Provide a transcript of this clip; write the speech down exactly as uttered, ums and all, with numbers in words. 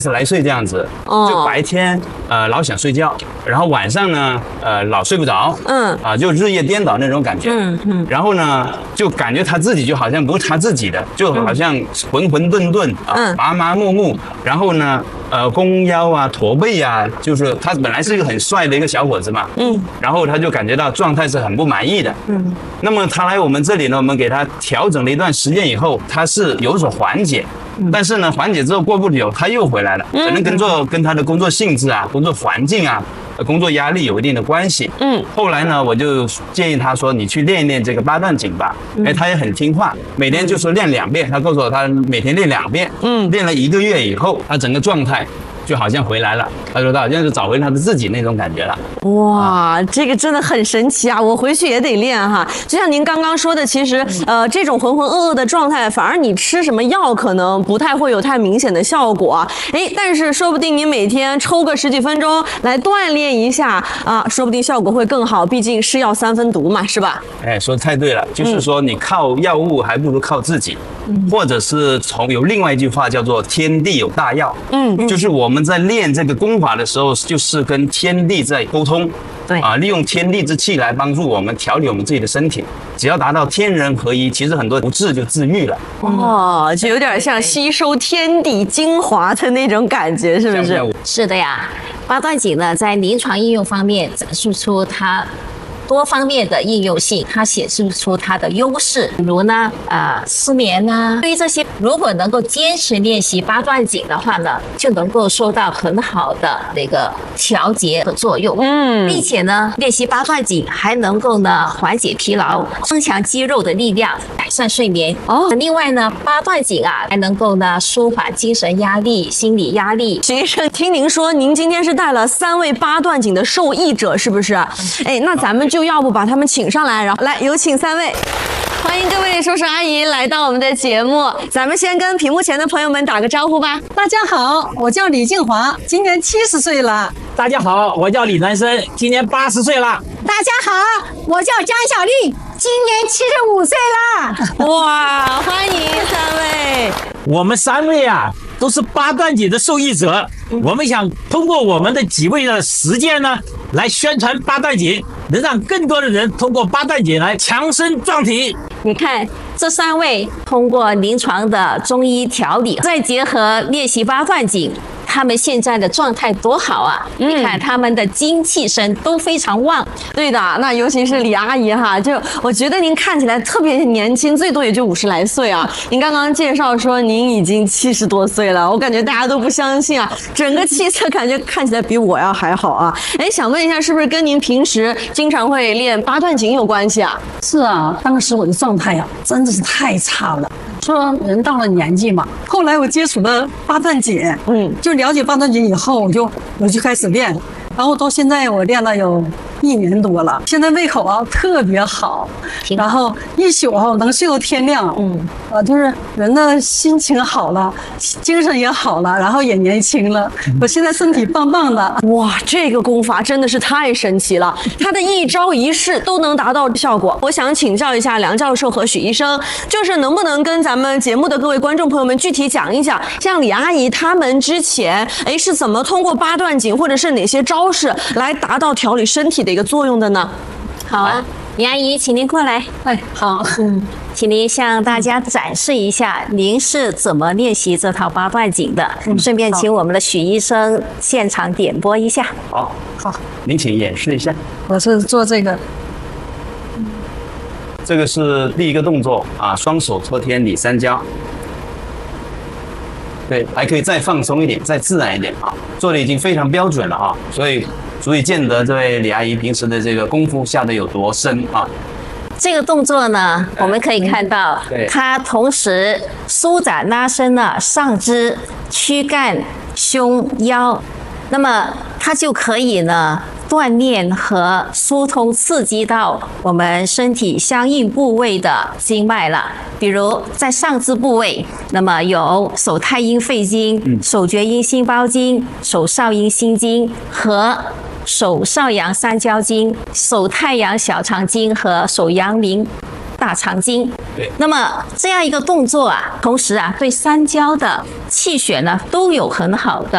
十来岁这样子， 哦就白天呃老想睡觉，然后晚上呢呃老睡不着， 嗯啊、就日夜颠倒那种感觉， 嗯嗯， 然后呢就感觉他自己就好像不是他自己的，就好像浑浑沌沌啊， 嗯麻麻木木，然后呢呃弓腰啊驼背啊，就是他本来是一个很帅的一个小伙子嘛， 嗯， 然后他就感觉到状态是很不满意的， 嗯， 那么他来我们这里呢，我们给他调整了一段时间以后，他是有所缓解。但是呢，缓解之后过不久他又回来了，可能跟做跟他的工作性质啊、工作环境啊、呃工作压力有一定的关系。 嗯， 后来呢，我就建议他说：“你去练一练这个八段锦吧。”哎，他也很听话，每天就说练两遍。他告诉我，他每天练两遍。 嗯练了一个月以后，他整个状态就好像回来了。他说他好像是找回他的自己那种感觉了。 哇，这个真的很神奇啊！我回去也得练哈。就像您刚刚说的，其实呃，这种浑浑噩噩的状态，反而你吃什么药可能不太会有太明显的效果。哎，但是说不定你每天抽个十几分钟来锻炼一下啊，说不定效果会更好。毕竟是药三分毒嘛，是吧？ 哎，说得太对了，就是说你靠药物还不如靠自己，或者是从有另外一句话叫做天地有大药， 嗯， 就是我们在练这个功法的时候，就是跟天地在沟通。 对啊，利用天地之气来帮助我们调理我们自己的身体，只要达到天人合一，其实很多不治就治愈了。 哦，就有点像吸收天地精华的那种感觉，是不是？ 像像我是的呀，八段锦呢在临床应用方面展示出它多方面的应用性，它显示出它的优势，比如呢，呃，失眠呐、对于这些，如果能够坚持练习八段锦的话呢，就能够收到很好的那个调节的作用， 嗯并且呢，练习八段锦还能够呢缓解疲劳，增强肌肉的力量，改善睡眠。 哦另外呢，八段锦啊还能够呢舒缓精神压力、心理压力。 徐医生，听您说，您今天是带了三位八段锦的受益者，是不是？哎，那咱们就要不把他们请上来，然后来有请三位，欢迎各位叔叔阿姨来到我们的节目。咱们先跟屏幕前的朋友们打个招呼吧。 大家好，我叫李静华，今年七十岁了。 大家好，我叫李南生，今年八十岁了。 大家好，我叫江小丽，今年七十五岁了。 哇，欢迎三位。 我们三位啊，都是八段锦的受益者。我们想通过我们的几位的实践呢，来宣传八段锦，能让更多的人通过八段锦来强身壮体。 你看，这三位通过临床的中医调理，再结合练习八段锦，他们现在的状态多好啊！你看他们的精气神都非常旺。 对的，那尤其是李阿姨哈，就我觉得您看起来特别年轻，最多也就五十来岁啊。您刚刚介绍说您已经七十多岁了，我感觉大家都不相信啊，整个气色感觉看起来比我要还好啊。哎，想问一下，是不是跟您平时经常会练八段锦有关系啊？ 是啊，当时我的状态呀、啊，真的是太差了。说人到了年纪嘛，后来我接触了八段锦， 嗯， 就了解八段锦以后，我就我就开始练，然后到现在我练了有一年多了，现在胃口啊特别好，然后一宿啊能睡到天亮，嗯，啊就是人的心情好了，精神也好了，然后也年轻了，我现在身体棒棒的。 哇，这个功法真的是太神奇了，它的一招一式都能达到效果。我想请教一下梁教授和许医生，就是能不能跟咱们节目的各位观众朋友们具体讲一讲，像李阿姨他们之前哎是怎么通过八段锦或者是哪些招式来达到调理身体的一个作用的呢？ 好啊，李阿姨，请您过来。 哎，好， 嗯，请您向大家展示一下您是怎么练习这套八段锦的， 嗯顺便请我们的许医生现场点播一下。 好， 好， 您请演示一下。 我是做这个。 这个是第一个动作啊，双手托天理三焦。对，还可以再放松一点，再自然一点啊，做的已经非常标准了啊，所以足以见得这位李阿姨平时的这个功夫下得有多深啊。 这个动作呢，我们可以看到对， 它同时舒展拉伸了上肢、躯干、胸、腰，那么它就可以呢锻炼和疏通刺激到我们身体相应部位的经脉了。比如在上肢部位，那么有手太阴肺经、手厥阴心包经、手少阴心经和手少阳三焦经、手太阳小肠经和手阳明大肠经。 对， 那么这样一个动作啊，同时啊，对三焦的气血呢都有很好的